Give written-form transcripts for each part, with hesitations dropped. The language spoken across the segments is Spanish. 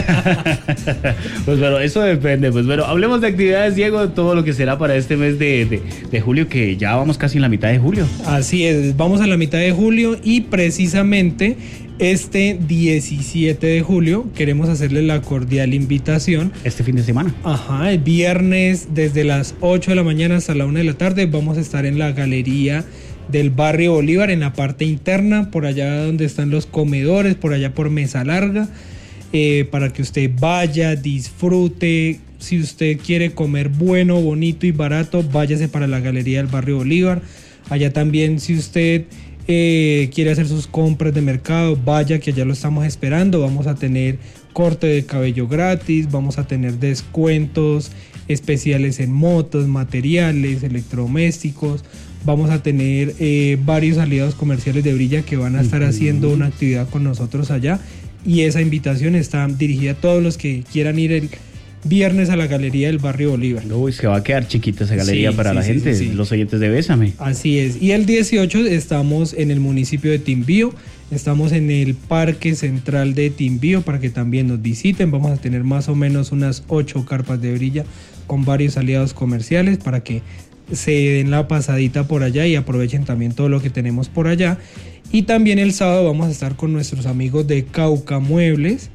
Pues bueno, eso depende. Pues bueno, hablemos de actividades, Diego, todo lo que será para este mes de julio, que ya vamos casi en la mitad de julio. Así es, vamos a la mitad de julio y precisamente este 17 de julio queremos hacerle la cordial invitación. Este fin de semana. Ajá, el viernes desde las 8 de la mañana hasta la 1 de la tarde vamos a estar en la galería del barrio Bolívar, en la parte interna, por allá donde están los comedores, por allá por Mesa Larga, para que usted vaya, disfrute. Si usted quiere comer bueno, bonito y barato, váyase para la galería del barrio Bolívar. Allá también, si usted quiere hacer sus compras de mercado, vaya, que allá lo estamos esperando. Vamos a tener corte de cabello gratis, vamos a tener descuentos especiales en motos, materiales, electrodomésticos. Vamos a tener varios aliados comerciales de Brilla que van a estar haciendo una actividad con nosotros allá, y esa invitación está dirigida a todos los que quieran ir el viernes a la galería del barrio Bolívar. Uy, se va a quedar chiquita esa galería para la gente, los oyentes de Bésame. Así es. Y el 18 estamos en el municipio de Timbío, estamos en el Parque Central de Timbío para que también nos visiten. Vamos a tener más o menos unas 8 carpas de Brilla con varios aliados comerciales para que se den la pasadita por allá y aprovechen también todo lo que tenemos por allá. Y también el sábado vamos a estar con nuestros amigos de Cauca Muebles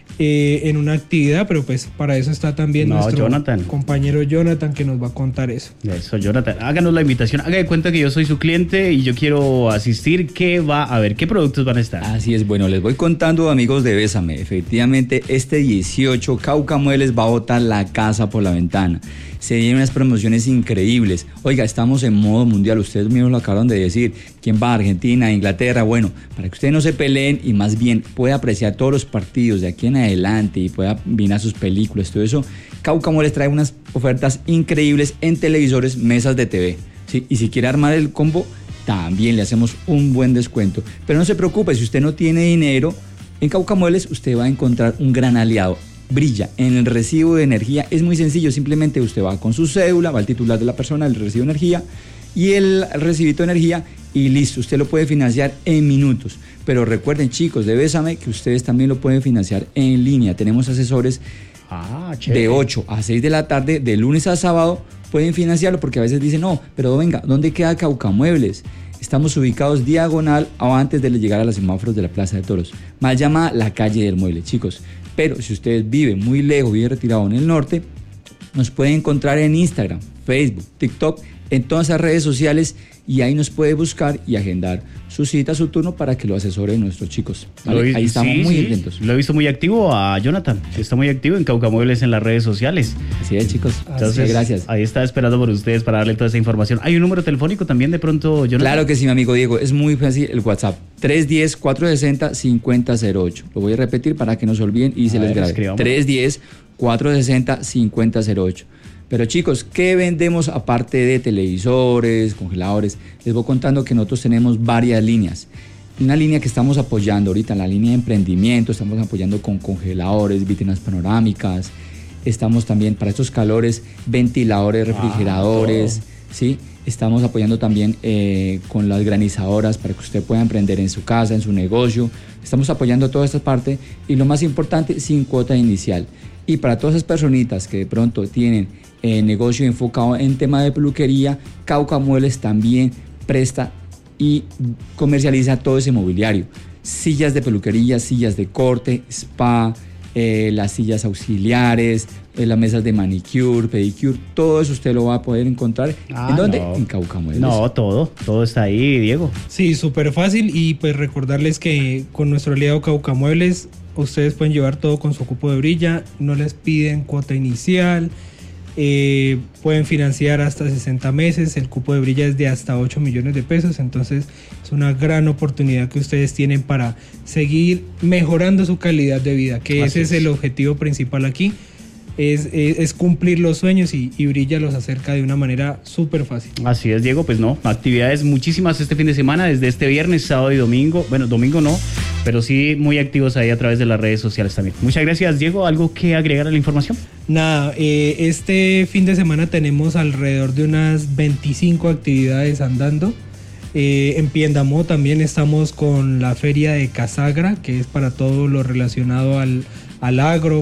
en una actividad, pero pues para eso está también nuestro compañero Jonathan, que nos va a contar eso. Eso, Jonathan, háganos la invitación, haga de cuenta que yo soy su cliente y yo quiero asistir. ¿Qué va a ver? ¿Qué productos van a estar? Así es, bueno, les voy contando, amigos de Bésame. Efectivamente, este 18 Cauca Muebles va a botar la casa por la ventana. Se vienen unas promociones increíbles. Oiga, estamos en modo mundial, ustedes mismos lo acaban de decir. ¿Quién va a Argentina, Inglaterra? Bueno, para que ustedes no se peleen y más bien pueda apreciar todos los partidos de aquí en adelante y pueda mirar sus películas, todo eso, Cauca Muebles trae unas ofertas increíbles en televisores, mesas de TV, ¿sí? Y si quiere armar el combo, también le hacemos un buen descuento. Pero no se preocupe, si usted no tiene dinero, en Cauca Muebles usted va a encontrar un gran aliado. Brilla en el recibo de energía, es muy sencillo, simplemente usted va con su cédula, va al titular de la persona, el recibo de energía y el recibito de energía y listo, usted lo puede financiar en minutos. Pero recuerden, chicos de Bésame, que ustedes también lo pueden financiar en línea. Tenemos asesores de 8 a 6 de la tarde, de lunes a sábado, pueden financiarlo, porque a veces dicen, no, pero venga, ¿dónde queda Cauca Muebles? Estamos ubicados diagonal o antes de llegar a los semáforos de la Plaza de Toros, mal llamada la calle del Mueble, chicos. Pero si ustedes viven muy lejos, viven retirado en el norte, nos pueden encontrar en Instagram, Facebook, TikTok, en todas esas redes sociales, y ahí nos puede buscar y agendar su cita, su turno, para que lo asesoren nuestros chicos, ¿vale? Ahí estamos muy atentos. Lo he visto muy activo a Jonathan, está muy activo en Cauca Muebles en las redes sociales. Así es, chicos. Entonces, gracias. Ahí está esperando por ustedes para darle toda esa información. ¿Hay un número telefónico también de pronto, Jonathan? Claro que sí, mi amigo Diego, es muy fácil el WhatsApp, 310-460-5008. Lo voy a repetir para que no se olviden y se les grabe. 310-460-5008. Pero chicos, ¿qué vendemos aparte de televisores, congeladores? Les voy contando que nosotros tenemos varias líneas. Una línea que estamos apoyando ahorita, la línea de emprendimiento, estamos apoyando con congeladores, vitrinas panorámicas. Estamos también para estos calores, ventiladores, refrigeradores, ¿sí? Estamos apoyando también con las granizadoras para que usted pueda emprender en su casa, en su negocio. Estamos apoyando toda esta parte y lo más importante, sin cuota inicial. Y para todas esas personitas que de pronto tienen negocio enfocado en tema de peluquería, Cauca Muebles también presta y comercializa todo ese mobiliario. Sillas de peluquería, sillas de corte, spa, las sillas auxiliares, las mesas de manicure, pedicure, todo eso usted lo va a poder encontrar. ¿En dónde? No. En Cauca Muebles. No, todo está ahí, Diego. Sí, súper fácil, y pues recordarles que con nuestro aliado Cauca Muebles ustedes pueden llevar todo con su cupo de Brilla, no les piden cuota inicial, pueden financiar hasta 60 meses, el cupo de Brilla es de hasta 8 millones de pesos, entonces es una gran oportunidad que ustedes tienen para seguir mejorando su calidad de vida, que ese es el objetivo principal aquí. Es cumplir los sueños, y Brilla los acerca de una manera súper fácil. Así es, Diego, pues no, actividades muchísimas este fin de semana, desde este viernes, sábado y domingo. Bueno, domingo no, pero sí muy activos ahí a través de las redes sociales también. Muchas gracias, Diego. ¿Algo que agregar a la información? Nada, este fin de semana tenemos alrededor de unas 25 actividades andando. En Piendamó también estamos con la feria de Casagra, que es para todo lo relacionado al agro,